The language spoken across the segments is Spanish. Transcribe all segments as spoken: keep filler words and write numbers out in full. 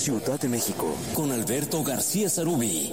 Ciudad de México, con Alberto García Zarubi.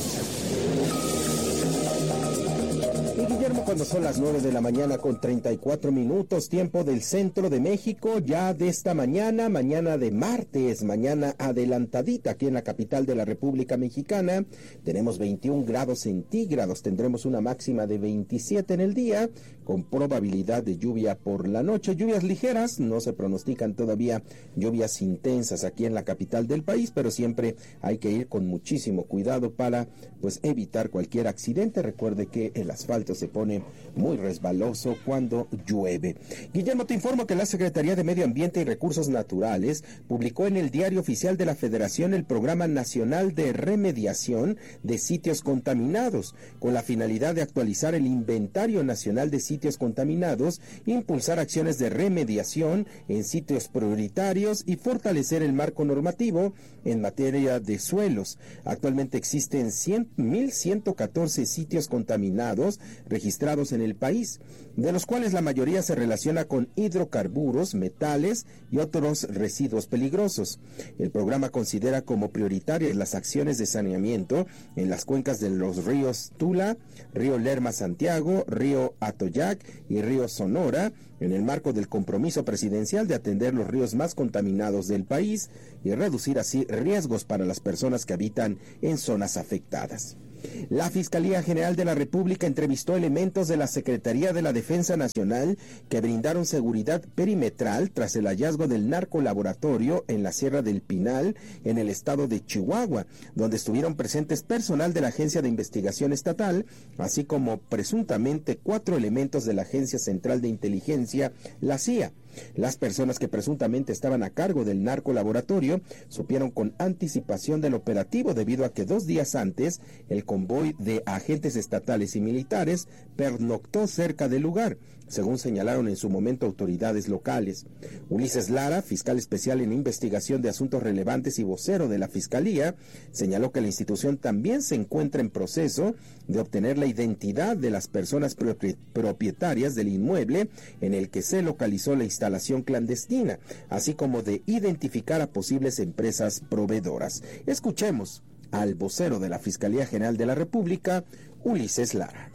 Y Guillermo, cuando son las nueve de la mañana con treinta y cuatro minutos, tiempo del centro de México, ya de esta mañana, mañana de martes, mañana adelantadita aquí en la capital de la República Mexicana, tenemos veintiún grados centígrados, tendremos una máxima de veintisiete en el día, con probabilidad de lluvia por la noche, lluvias ligeras, no se pronostican todavía lluvias intensas aquí en la capital del país, pero siempre hay que ir con muchísimo cuidado para pues evitar cualquier accidente. Recuerde que el asfalto se pone muy resbaloso cuando llueve. Guillermo, te informo que la Secretaría de Medio Ambiente y Recursos Naturales publicó en el Diario Oficial de la Federación el Programa Nacional de Remediación de Sitios Contaminados, con la finalidad de actualizar el Inventario Nacional de Sitios Contaminados, impulsar acciones de remediación en sitios prioritarios y fortalecer el marco normativo en materia de suelos. Actualmente existen mil ciento catorce sitios contaminados registrados en el país, de los cuales la mayoría se relaciona con hidrocarburos, metales y otros residuos peligrosos. El programa considera como prioritarias las acciones de saneamiento en las cuencas de los ríos Tula, río Lerma-Santiago, río Atoyac y río Sonora, en el marco del compromiso presidencial de atender los ríos más contaminados del país y reducir así riesgos para las personas que habitan en zonas afectadas. La Fiscalía General de la República entrevistó elementos de la Secretaría de la Defensa Nacional que brindaron seguridad perimetral tras el hallazgo del narcolaboratorio en la Sierra del Pinal, en el estado de Chihuahua, donde estuvieron presentes personal de la Agencia de Investigación Estatal, así como presuntamente cuatro elementos de la Agencia Central de Inteligencia, la C I A. Las personas que presuntamente estaban a cargo del narcolaboratorio supieron con anticipación del operativo debido a que dos días antes el convoy de agentes estatales y militares pernoctó cerca del lugar, según señalaron en su momento autoridades locales. Ulises Lara, fiscal especial en investigación de asuntos relevantes y vocero de la Fiscalía, señaló que la institución también se encuentra en proceso de obtener la identidad de las personas propietarias del inmueble en el que se localizó la instalación clandestina, así como de identificar a posibles empresas proveedoras. Escuchemos al vocero de la Fiscalía General de la República, Ulises Lara.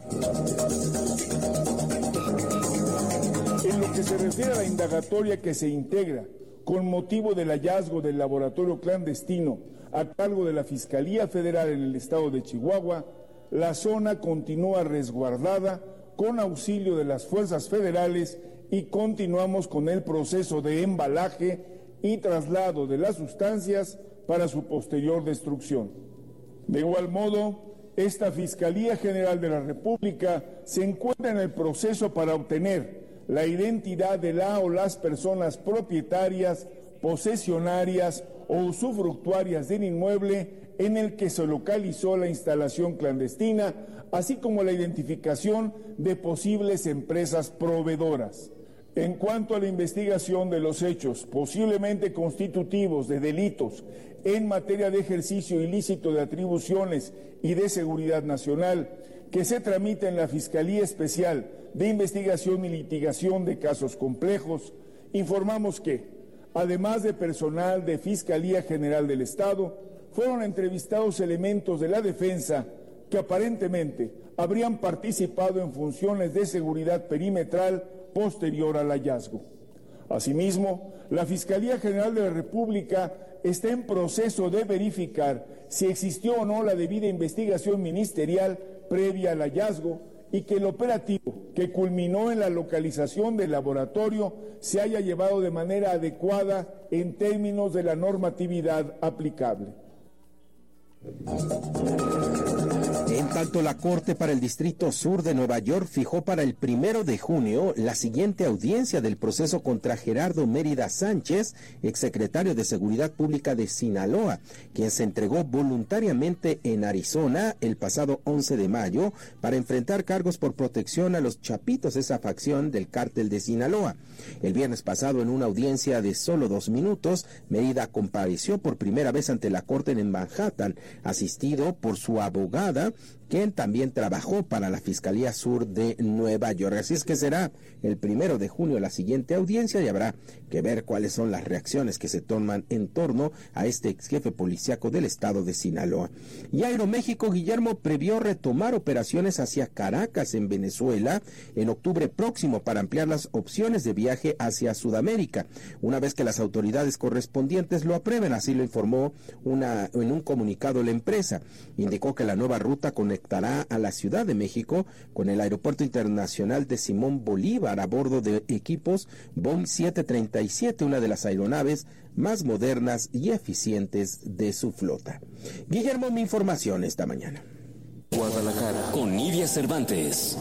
En lo que se refiere a la indagatoria que se integra con motivo del hallazgo del laboratorio clandestino a cargo de la Fiscalía Federal en el estado de Chihuahua, la zona continúa resguardada con auxilio de las fuerzas federales y continuamos con el proceso de embalaje y traslado de las sustancias para su posterior destrucción. De igual modo, esta Fiscalía General de la República se encuentra en el proceso para obtener la identidad de la o las personas propietarias, posesionarias o usufructuarias del inmueble en el que se localizó la instalación clandestina, así como la identificación de posibles empresas proveedoras. En cuanto a la investigación de los hechos posiblemente constitutivos de delitos en materia de ejercicio ilícito de atribuciones y de seguridad nacional, que se tramita en la Fiscalía Especial de Investigación y Litigación de Casos Complejos, informamos que, además de personal de Fiscalía General del Estado, fueron entrevistados elementos de la defensa que aparentemente habrían participado en funciones de seguridad perimetral posterior al hallazgo. Asimismo, la Fiscalía General de la República está en proceso de verificar si existió o no la debida investigación ministerial previa al hallazgo y que el operativo que culminó en la localización del laboratorio se haya llevado de manera adecuada en términos de la normatividad aplicable. En tanto, la Corte para el Distrito Sur de Nueva York fijó para el primero de junio la siguiente audiencia del proceso contra Gerardo Mérida Sánchez, exsecretario de Seguridad Pública de Sinaloa, quien se entregó voluntariamente en Arizona el pasado once de mayo para enfrentar cargos por protección a los chapitos, esa facción del cártel de Sinaloa. El viernes pasado, en una audiencia de solo dos minutos, Mérida compareció por primera vez ante la Corte en Manhattan, asistido por su abogada, quien también trabajó para la Fiscalía Sur de Nueva York. Así es que será el primero de junio la siguiente audiencia y habrá que ver cuáles son las reacciones que se toman en torno a este ex jefe policíaco del estado de Sinaloa. Y Aeroméxico, Guillermo, previó retomar operaciones hacia Caracas, en Venezuela, en octubre próximo para ampliar las opciones de viaje hacia Sudamérica, una vez que las autoridades correspondientes lo aprueben. Así lo informó una, en un comunicado la empresa. Indicó que la nueva ruta conectará a la Ciudad de México con el Aeropuerto Internacional de Simón Bolívar a bordo de equipos Boeing siete treinta y siete, una de las aeronaves más modernas y eficientes de su flota. Guillermo, mi información esta mañana. Guadalajara, con Nidia Cervantes.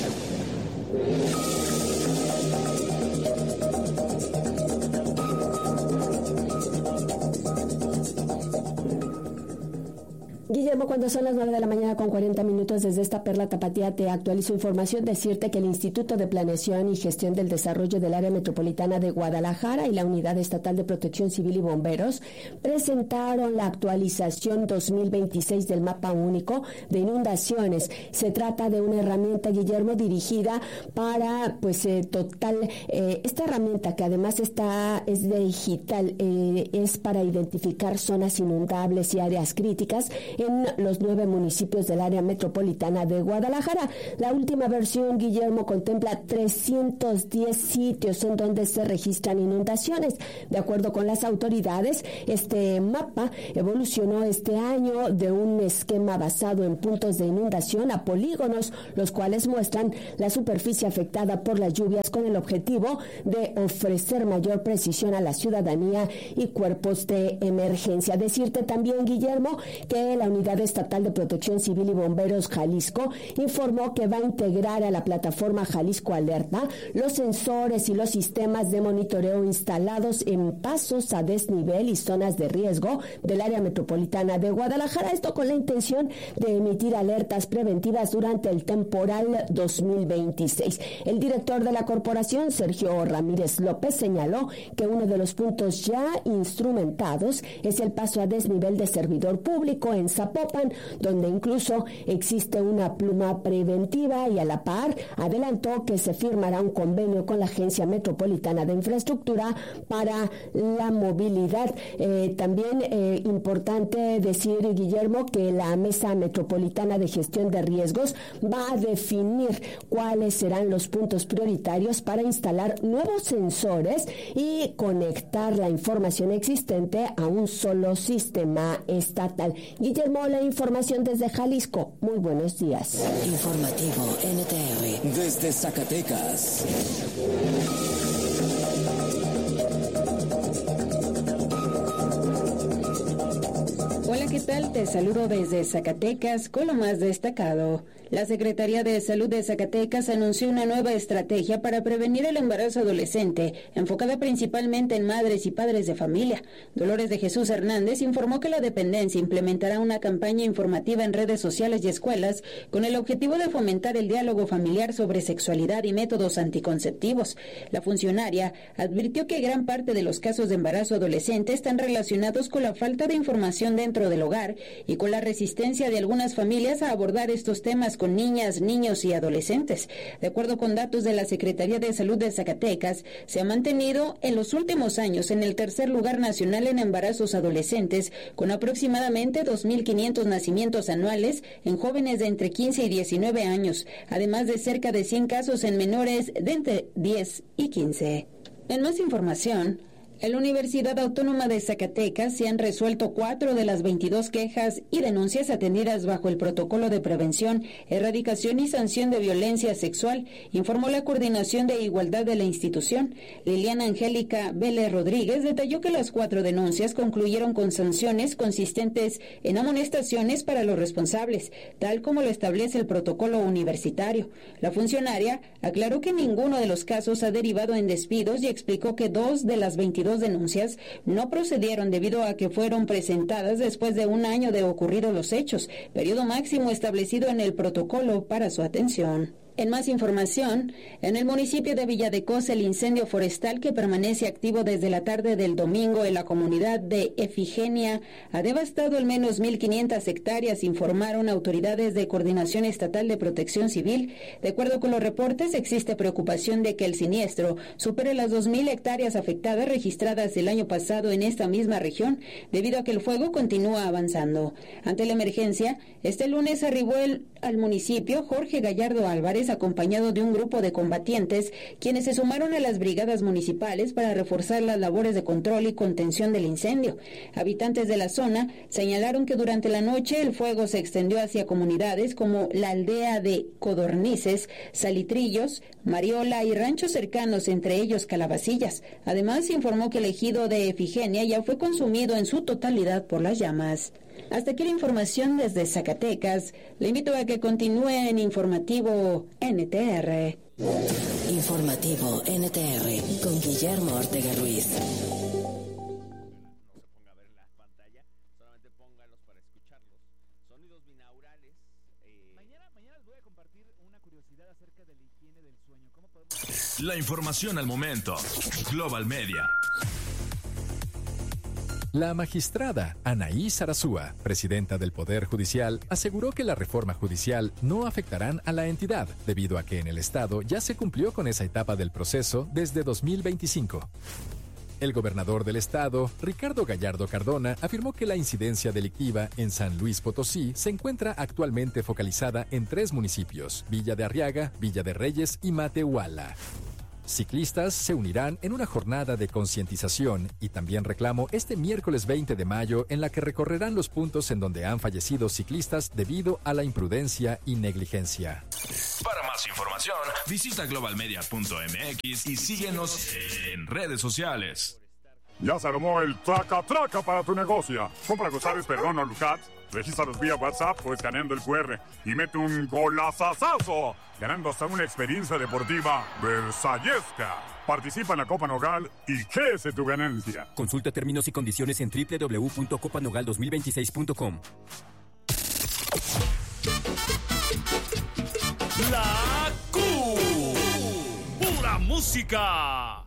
Guillermo, cuando son las nueve de la mañana con cuarenta minutos, desde esta Perla Tapatía te actualizo información. Decirte que el Instituto de Planeación y Gestión del Desarrollo del Área Metropolitana de Guadalajara y la Unidad Estatal de Protección Civil y Bomberos presentaron la actualización dos mil veintiséis del Mapa Único de Inundaciones. Se trata de una herramienta, Guillermo, dirigida para, pues, eh, total, eh, esta herramienta que además está, es digital, eh, es para identificar zonas inundables y áreas críticas en los nueve municipios del área metropolitana de Guadalajara. La última versión, Guillermo, contempla trescientos diez sitios en donde se registran inundaciones. De acuerdo con las autoridades, este mapa evolucionó este año de un esquema basado en puntos de inundación a polígonos, los cuales muestran la superficie afectada por las lluvias con el objetivo de ofrecer mayor precisión a la ciudadanía y cuerpos de emergencia. Decirte también, Guillermo, que la Unidad Estatal de Protección Civil y Bomberos Jalisco informó que va a integrar a la plataforma Jalisco Alerta los sensores y los sistemas de monitoreo instalados en pasos a desnivel y zonas de riesgo del área metropolitana de Guadalajara. Esto con la intención de emitir alertas preventivas durante el temporal dos mil veintiséis. El director de la corporación, Sergio Ramírez López, señaló que uno de los puntos ya instrumentados es el paso a desnivel de servidor público en Zapopan, donde incluso existe una pluma preventiva, y a la par adelantó que se firmará un convenio con la Agencia Metropolitana de Infraestructura para la movilidad. Eh, también eh, importante decir, Guillermo, que la Mesa Metropolitana de Gestión de Riesgos va a definir cuáles serán los puntos prioritarios para instalar nuevos sensores y conectar la información existente a un solo sistema estatal. Guillermo, la información desde Jalisco. Muy buenos días. Informativo N T R. Desde Zacatecas. Hola, ¿qué tal? Te saludo desde Zacatecas con lo más destacado. La Secretaría de Salud de Zacatecas anunció una nueva estrategia para prevenir el embarazo adolescente, enfocada principalmente en madres y padres de familia. Dolores de Jesús Hernández informó que la dependencia implementará una campaña informativa en redes sociales y escuelas con el objetivo de fomentar el diálogo familiar sobre sexualidad y métodos anticonceptivos. La funcionaria advirtió que gran parte de los casos de embarazo adolescente están relacionados con la falta de información dentro del hogar y con la resistencia de algunas familias a abordar estos temas con niñas, niños y adolescentes. De acuerdo con datos de la Secretaría de Salud de Zacatecas, se ha mantenido en los últimos años en el tercer lugar nacional en embarazos adolescentes, con aproximadamente dos mil quinientos nacimientos anuales en jóvenes de entre quince y diecinueve años, además de cerca de cien casos en menores de entre diez y quince. En más información, en la Universidad Autónoma de Zacatecas se han resuelto cuatro de las veintidós quejas y denuncias atendidas bajo el Protocolo de Prevención, Erradicación y Sanción de Violencia Sexual, informó la Coordinación de Igualdad de la institución. Liliana Angélica Vélez Rodríguez detalló que las cuatro denuncias concluyeron con sanciones consistentes en amonestaciones para los responsables, tal como lo establece el protocolo universitario. La funcionaria aclaró que ninguno de los casos ha derivado en despidos y explicó que dos de las veintidós denuncias no procedieron debido a que fueron presentadas después de un año de ocurridos los hechos, periodo máximo establecido en el protocolo para su atención. En más información, en el municipio de Villadecosa, el incendio forestal que permanece activo desde la tarde del domingo en la comunidad de Efigenia ha devastado al menos mil quinientas hectáreas, informaron autoridades de Coordinación Estatal de Protección Civil. De acuerdo con los reportes, existe preocupación de que el siniestro supere las dos mil hectáreas afectadas registradas el año pasado en esta misma región, debido a que el fuego continúa avanzando. Ante la emergencia, este lunes arribó el, al municipio Jorge Gallardo Álvarez, acompañado de un grupo de combatientes, quienes se sumaron a las brigadas municipales para reforzar las labores de control y contención del incendio. Habitantes de la zona señalaron que durante la noche el fuego se extendió hacia comunidades como la aldea de Codornices, Salitrillos, Mariola y ranchos cercanos, entre ellos Calabacillas. Además, informó que el ejido de Efigenia ya fue consumido en su totalidad por las llamas. Hasta aquí la información desde Zacatecas. Le invito a que continúe en Informativo N T R. Informativo N T R con Guillermo Ortega Ruiz. No se ponga a ver la pantalla, solamente póngalos para escucharlos. Sonidos binaurales. Eh... Mañana, mañana les voy a compartir una curiosidad acerca de la higiene del sueño. ¿Cómo podemos... La información al momento. Global Media. La magistrada Anaí Sarasúa, presidenta del Poder Judicial, aseguró que la reforma judicial no afectarán a la entidad, debido a que en el Estado ya se cumplió con esa etapa del proceso desde dos mil veinticinco. El gobernador del Estado, Ricardo Gallardo Cardona, afirmó que la incidencia delictiva en San Luis Potosí se encuentra actualmente focalizada en tres municipios: Villa de Arriaga, Villa de Reyes y Matehuala. Ciclistas se unirán en una jornada de concientización y también reclamo este miércoles veinte de mayo, en la que recorrerán los puntos en donde han fallecido ciclistas debido a la imprudencia y negligencia. Para más información, visita global media punto m x y síguenos en redes sociales. Ya se armó el traca traca para tu negocio. Compra Gozales Perrón o Lucat, regístralos vía WhatsApp o escaneando el cu erre y mete un golazazazo, ganando hasta una experiencia deportiva versallesca. Participa en la Copa Nogal y quédese tu ganancia. Consulta términos y condiciones en doble u doble u doble u punto copa nogal dos mil veintiséis punto com. La Q. Pura música.